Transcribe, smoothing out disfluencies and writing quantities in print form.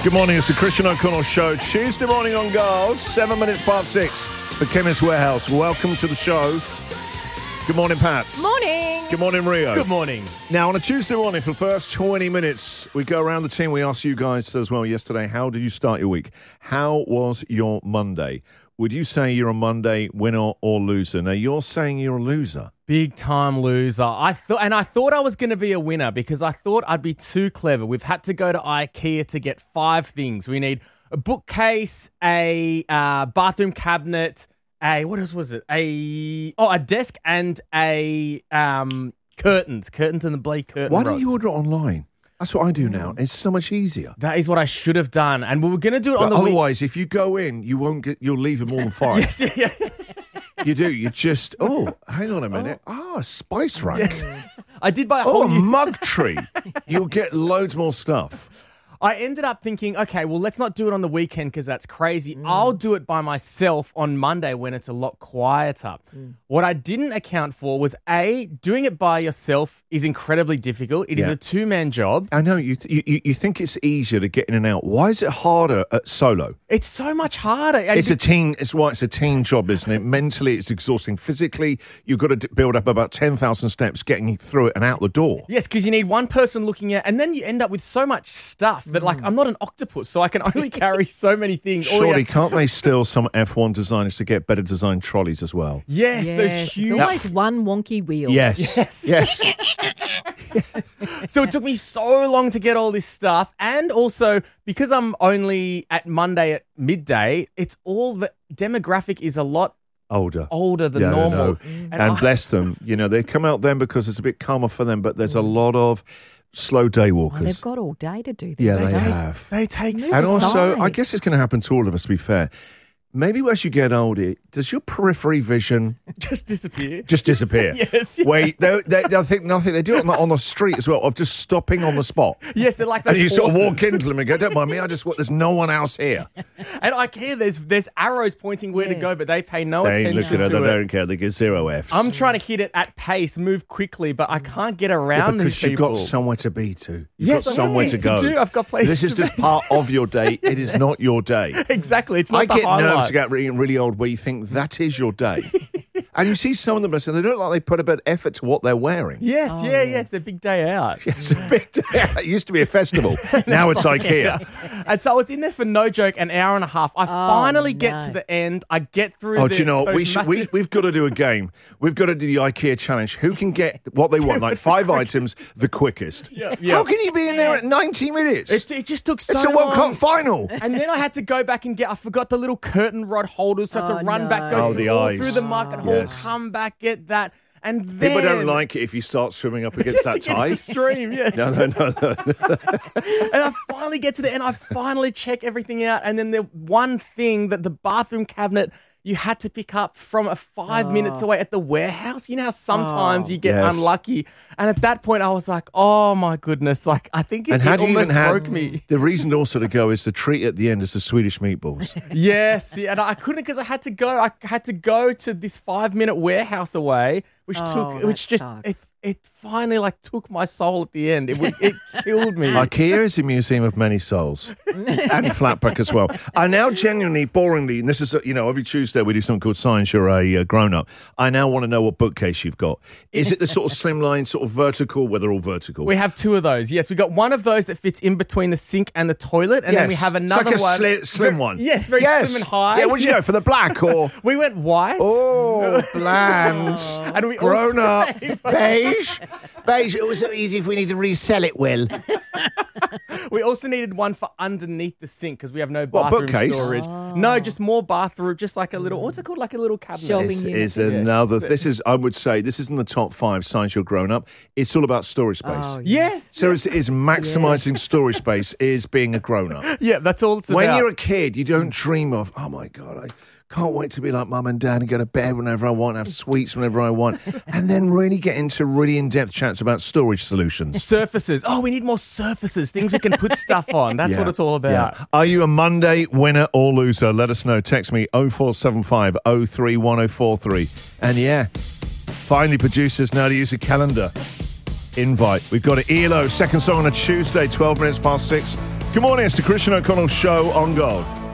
Good morning, it's the Christian O'Connell Show. Tuesday morning on Girls, 7 minutes past 6. The Chemist Warehouse. Welcome to the show. Good morning, Pat. Morning. Good morning, Rio. Good morning. Now, on a Tuesday morning, for the first 20 minutes, we go around the team. We asked you guys as well yesterday, how did you start your week? How was your Monday? Would you say you're a Monday winner or loser? Now, you're saying you're a loser. Big time loser. I thought I was going to be a winner because I thought I'd be too clever. We've had to go to IKEA to get 5 things. We need a bookcase, a bathroom cabinet, what else was it? A desk and a curtains and the blade curtain Why rods. don't you order it online? That's what I do now. It's so much easier. That is what I should have done, and we were going to do it on the week. Otherwise, if you go in, you'll leave it more than 5. Yes, yeah. You do. You just, hang on a minute. A spice rack. Yes. I did buy a Oh, whole a new... mug tree. You'll get loads more stuff. I ended up thinking, okay, well, let's not do it on the weekend because that's crazy. I'll do it by myself on Monday when it's a lot quieter. What I didn't account for was, doing it by yourself is incredibly difficult. It is a 2-man job. I know. You think it's easier to get in and out. Why is it harder at solo? It's so much harder. And It's a team. It's why it's a team job, isn't it? Mentally, it's exhausting. Physically, you've got to build up about 10,000 steps getting through it and out the door. Yes, because you need one person looking at, and then you end up with so much stuff that, like, I'm not an octopus, so I can only carry so many things. Surely, can't they steal some F1 designers to get better designed trolleys as well? Yes, those It's huge. always one wonky wheel. Yes. So it took me so long to get all this stuff. And also, because I'm only at Monday at midday, it's all the demographic is a lot Older than normal. And bless them. They come out then because it's a bit calmer for them, but there's a lot of slow day walkers. They've got all day to do this. Yeah, they have. They take And also, aside. I guess it's going to happen to all of us, to be fair. Maybe as you get older, does your periphery vision just disappear. just disappear? Yes. Yeah. Wait, they'll think nothing. They do it on the street as well, of just stopping on the spot. Yes, they're like those And you sort of horses. walk into them and go, don't mind me, there's no one else here. At IKEA, there's arrows pointing where to Yes. go, but they pay no They ain't attention looking at it, to they it. don't care, they get 0 Fs. I'm trying to hit it at pace, move quickly, but I can't get around because these you've people. got somewhere to be to. You've Yes, got I've got somewhere to things go. to do. I've got places This is to just be. part of your day. It is not your day. Exactly, it's not I the get highlight. nervous to get really old where you think that is your day. And you see some of them and they look like they put a bit of effort to what they're wearing. Yes, Oh, yeah, yes. it's a big day out. It's a big day. It used to be a festival. Now it's IKEA. And so I was in there for no joke an hour and a half. I finally get to the end. I get through. Oh, do you know what? those We've got to do a game. We've got to do the IKEA challenge. Who can get what they want, like 5 items, the quickest? Yeah. How can you be in there at 90 minutes? It just took so It's a long. World Cup final. And then I had to go back and I forgot the little curtain rod holders. So I had to run no. back, go Oh, the all eyes. through the market hall, Yes. come back, get that. And then... People don't like it if you start swimming up against that Against the tide. stream, yes. No. And I finally get to the end. I finally check everything out. And then the one thing that the bathroom cabinet you had to pick up from 5 minutes away at the warehouse. You know how sometimes you get Yes. unlucky. And at that point, I was like, oh, my goodness. Like, I think it, And had it you almost even had broke me. the reason also to go is the treat at the end is the Swedish meatballs. Yes. Yeah, and I couldn't because I had to go. I had to go to this 5-minute warehouse away, which sucks. it finally like took my soul at the end. It killed me. IKEA is a museum of many souls, and Flatback as well. I now genuinely, boringly, and this is every Tuesday we do something called Science. You're a grown up. I now want to know what bookcase you've got. Is it the sort of slimline, sort of vertical? Where they're all vertical. We have 2 of those. Yes, we got one of those that fits in between the sink and the toilet, and then we have another it's like a one. slim one. Yes, very slim and high. Yeah, what'd you go for the black or? We went white. Oh, bland. And we Grown also- up. Beige. Beige. It was so easy if we need to resell it, Will. We also needed one for underneath the sink because we have no What, bathroom bookcase? storage. No, just more bathroom, just like a little, what's it called? Like a little cabinet. Shelving This unit. is another. This is, I would say, this is in the top 5 signs you're grown up. It's all about storage space. Oh, Yes. So it is maximising storage space is being a grown up. Yeah, that's all it's When about. you're a kid, you don't dream of, oh my God, I can't wait to be like mum and dad and go to bed whenever I want, have sweets whenever I want, and then really get into really in-depth chats about storage solutions. Surfaces. Oh, we need more surfaces, things we can put stuff on. That's Yeah, what it's all about. yeah. Are you a Monday winner or loser? Let us know. Text me 0475 031043. And yeah, finally producers know how to use a calendar invite. We've got an ELO, second song on a Tuesday, 12 minutes past 6. Good morning. It's the Christian O'Connell Show on Gold.